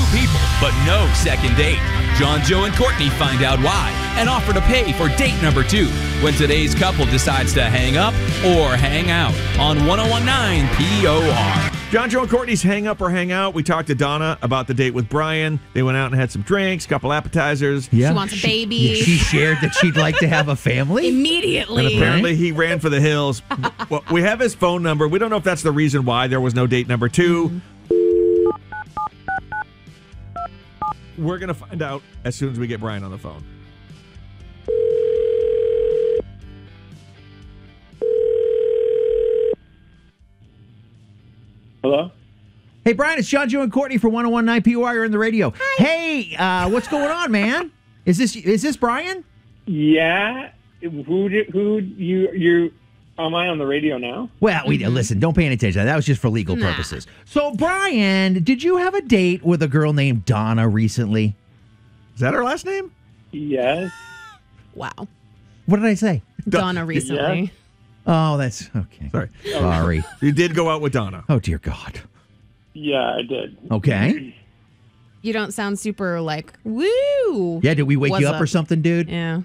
people, but no second date. John, Joe, and Courtney find out why and offer to pay for date number 2 when today's couple decides to hang up or hang out on 101.9 POR. John, Joe, and Courtney's Hang Up or Hang Out. We talked to Donna about the date with Brian. They went out and had some drinks, a couple appetizers. Yeah. She wants a baby. Yeah, she shared that she'd like to have a family. Immediately. And apparently he ran for the hills. Well, we have his phone number. We don't know if that's the reason why there was no date number 2. We're going to find out as soon as we get Brian on the phone. Hello? Hey, Brian, it's John, Joe, and Courtney for 101.9 POR. You're in the radio. Hi. Hey, what's going on, man? Is this Brian? Yeah. You am I on the radio now? Well, listen, don't pay any attention. That was just for legal purposes. So, Brian, did you have a date with a girl named Donna recently? Is that her last name? Yes. Wow. What did I say? Donna recently. Yeah. Oh, that's okay. Sorry. You did go out with Donna. Oh, dear God. Yeah, I did. Okay. You don't sound super like, woo. Yeah, did we wake What's you up or something, dude? Yeah.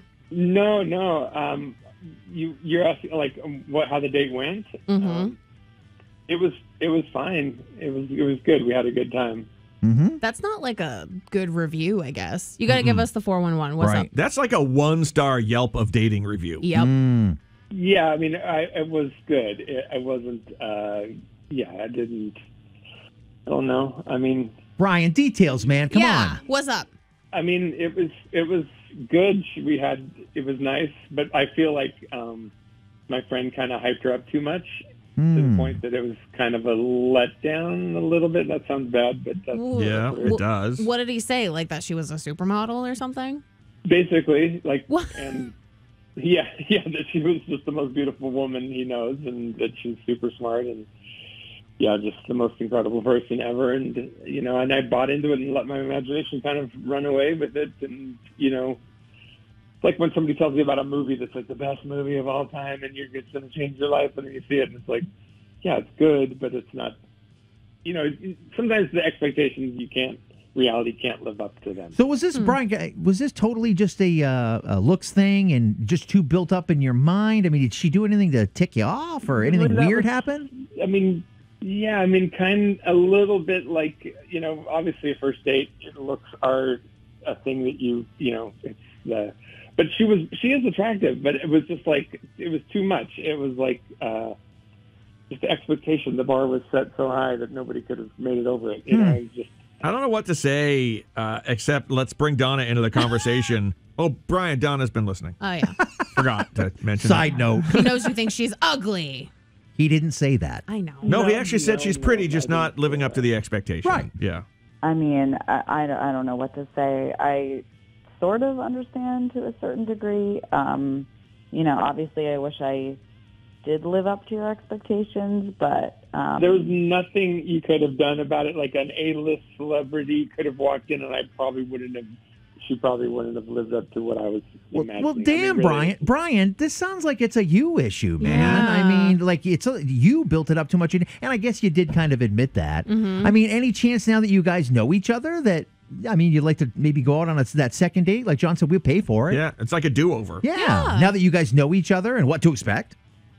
No. You're asking like how the date went? Mm-hmm. It was fine. It was good. We had a good time. Mm-hmm. That's not like a good review, I guess. You got to give us the 411. What's up? That's like a 1-star Yelp of dating review. Yep. Yeah, I mean, it was good. I wasn't. I didn't. I don't know. I mean, Brian, details, man. Come on. What's up? I mean, it was good. It was nice, but I feel like my friend kind of hyped her up too much to the point that it was kind of a letdown a little bit. That sounds bad, but that's Yeah, it does. What did he say? Like that she was a supermodel or something? basically like what? And yeah, that she was just the most beautiful woman he knows, and that she's super smart and. Yeah, just the most incredible person ever. And, and I bought into it and let my imagination kind of run away with it. And, like when somebody tells you about a movie that's like the best movie of all time and it's going to change your life, and then you see it and it's like, yeah, it's good, but it's not, sometimes the expectations reality can't live up to them. So was this, Brian, was this totally just a looks thing and just too built up in your mind? I mean, did she do anything to tick you off or anything weird happen? Yeah, kind of a little bit like, obviously a first date, looks are a thing that but she is attractive, but it was just like, it was too much. It was like, just the expectation, the bar was set so high that nobody could have made it over it. I don't know what to say, except let's bring Donna into the conversation. Oh, Brian, Donna's been listening. Oh, yeah. Forgot to mention Side note. He knows you think she's ugly. He didn't say that. I know. No, he actually said she's pretty, just not living up to the expectation. Right. Yeah. I don't know what to say. I sort of understand to a certain degree. Obviously I wish I did live up to your expectations, but... there was nothing you could have done about it. Like an A-list celebrity could have walked in and she probably wouldn't have lived up to what I was imagining. Well, damn, really. Brian, this sounds like it's a you issue, man. Yeah. I mean, like you built it up too much, and I guess you did kind of admit that. Mm-hmm. I mean, any chance now that you guys know each other that, you'd like to maybe go out on that second date? Like John said, we'll pay for it. Yeah, it's like a do-over. Yeah. Now that you guys know each other and what to expect.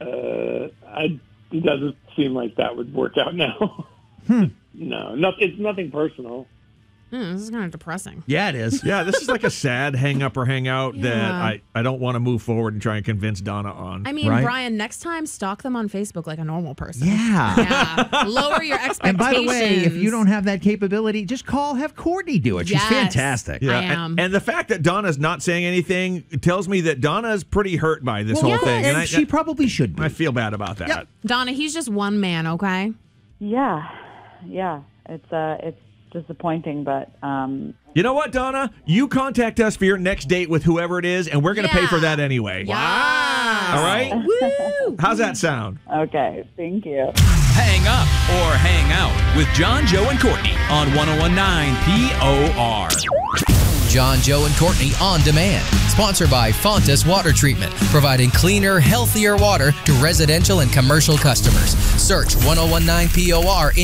It doesn't seem like that would work out now. No, it's nothing personal. This is kind of depressing. Yeah, it is. Yeah, this is like a sad hang up or hang out that I don't want to move forward and try and convince Donna on. I mean, right? Brian, next time stalk them on Facebook like a normal person. Yeah. Lower your expectations. And by the way, if you don't have that capability, just have Courtney do it. She's fantastic. Yeah, I am. And the fact that Donna's not saying anything tells me that Donna's pretty hurt by this whole thing. And she probably should be. I feel bad about that. Yep. Donna, he's just one man, okay? Yeah. It's disappointing, but... You know what, Donna? You contact us for your next date with whoever it is, and we're going to pay for that anyway. Wow. All right? Woo! How's that sound? Okay, thank you. Hang up or hang out with John, Joe, and Courtney on 101.9 POR. John, Joe, and Courtney on demand. Sponsored by Fontas Water Treatment, providing cleaner, healthier water to residential and commercial customers. Search 101.9 POR